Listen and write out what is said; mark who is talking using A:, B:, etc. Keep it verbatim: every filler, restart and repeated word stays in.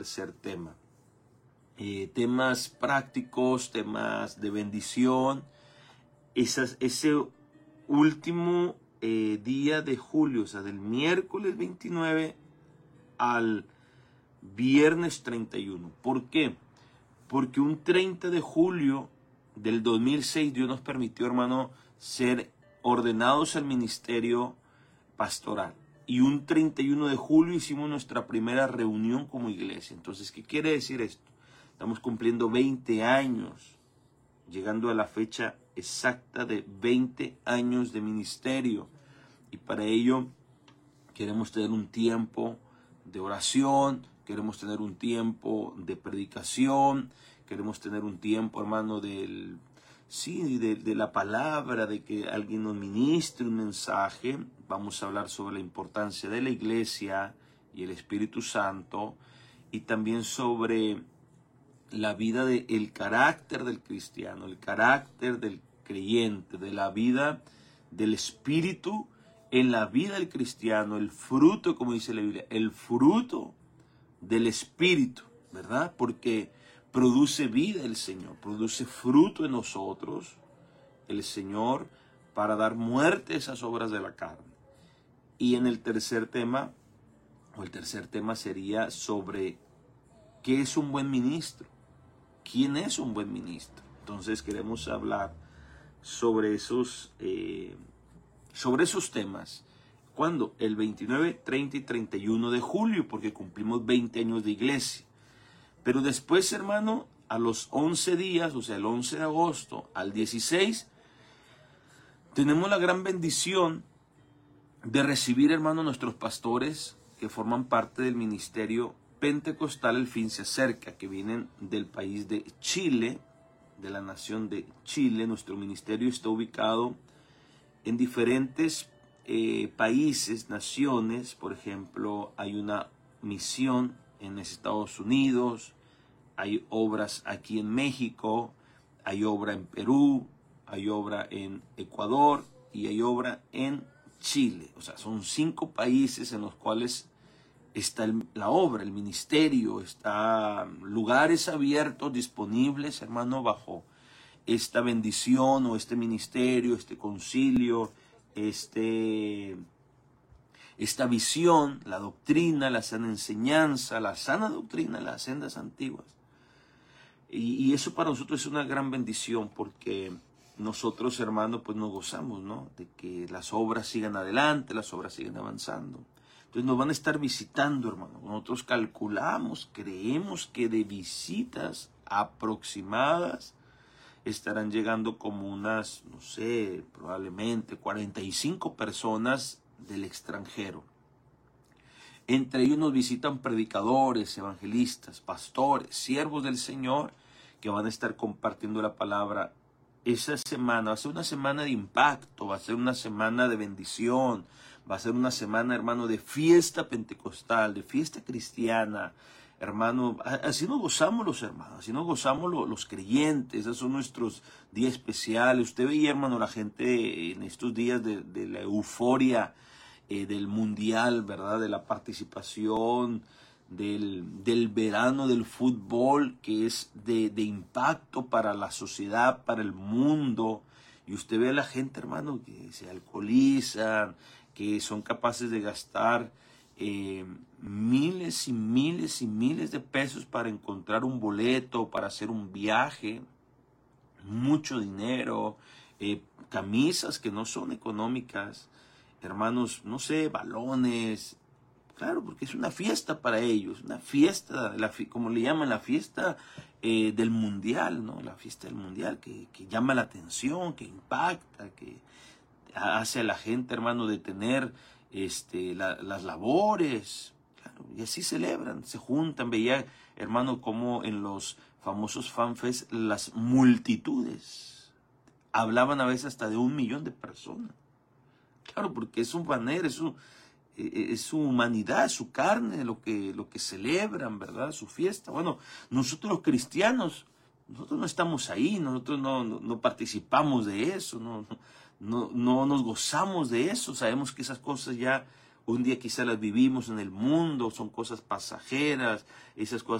A: tercer tema. Eh, temas prácticos, temas de bendición. Esas, ese último eh, día de julio, o sea, del miércoles veintinueve al viernes treinta y uno. ¿Por qué? Porque un treinta de julio del dos mil seis Dios nos permitió, hermano, ser ordenados al ministerio pastoral. Y un treinta y uno de julio hicimos nuestra primera reunión como iglesia. Entonces, ¿qué quiere decir esto? Estamos cumpliendo veinte años, llegando a la fecha exacta de veinte años de ministerio. Y para ello queremos tener un tiempo de oración, queremos tener un tiempo de predicación, queremos tener un tiempo, hermano, del, sí, de, de la palabra, de que alguien nos ministre un mensaje. Vamos a hablar sobre la importancia de la iglesia y el Espíritu Santo, y también sobre la vida del de, carácter del cristiano, el carácter del creyente, de la vida del Espíritu en la vida del cristiano, el fruto, como dice la Biblia, el fruto del Espíritu, ¿verdad? Porque produce vida el Señor, produce fruto en nosotros el Señor para dar muerte a esas obras de la carne. Y en el tercer tema, o el tercer tema sería sobre qué es un buen ministro, quién es un buen ministro. Entonces queremos hablar sobre esos, eh, sobre esos temas. ¿Cuándo? El veintinueve, treinta y treinta y uno de julio, porque cumplimos veinte años de iglesia. Pero después, hermano, a los once días, o sea, el once de agosto al dieciséis, tenemos la gran bendición de recibir, hermano, nuestros pastores que forman parte del ministerio pentecostal El Fin se Acerca, que vienen del país de Chile, de la nación de Chile. Nuestro ministerio está ubicado en diferentes eh, países, naciones. Por ejemplo, hay una misión en Estados Unidos, hay obras aquí en México, hay obra en Perú, hay obra en Ecuador y hay obra en Chile. O sea, son cinco países en los cuales está el, la obra, el ministerio, está lugares abiertos, disponibles, hermano, bajo esta bendición o este ministerio, este concilio, este, esta visión, la doctrina, la sana enseñanza, la sana doctrina, las sendas antiguas. Y, y eso para nosotros es una gran bendición, porque nosotros, hermano, pues nos gozamos, ¿no? De que las obras sigan adelante, las obras sigan avanzando. Entonces nos van a estar visitando, hermano. Nosotros calculamos, creemos que de visitas aproximadas estarán llegando como unas, no sé, probablemente cuarenta y cinco personas del extranjero. Entre ellos nos visitan predicadores, evangelistas, pastores, siervos del Señor, que van a estar compartiendo la palabra. Esa semana va a ser una semana de impacto, va a ser una semana de bendición, va a ser una semana, hermano, de fiesta pentecostal, de fiesta cristiana, hermano. Así nos gozamos los hermanos, así nos gozamos los, los creyentes. Esos son nuestros días especiales. Usted veía, hermano, la gente en estos días de, de la euforia eh, del mundial, ¿verdad? De la participación, del, del verano del fútbol, que es de, de impacto para la sociedad, para el mundo. Y usted ve a la gente, hermano, que se alcoholizan, que son capaces de gastar eh, miles y miles y miles de pesos para encontrar un boleto, para hacer un viaje, mucho dinero, eh, camisas que no son económicas, hermanos, no sé, balones. Claro, porque es una fiesta para ellos, una fiesta, la, como le llaman, la fiesta eh, del mundial, ¿no? La fiesta del mundial que, que llama la atención, que impacta, que hace a la gente, hermano, detener este, la, las labores. Claro, y así celebran, se juntan. Veía, hermano, como en los famosos fanfests las multitudes hablaban a veces hasta de un millón de personas. Claro, porque es su manera, es su... es su humanidad, es su carne, lo que, lo que celebran, ¿verdad? Su fiesta. Bueno, nosotros los cristianos, nosotros no estamos ahí, nosotros no, no, no participamos de eso, no, no, no nos gozamos de eso. Sabemos que esas cosas ya un día quizá las vivimos en el mundo, son cosas pasajeras, esas cosas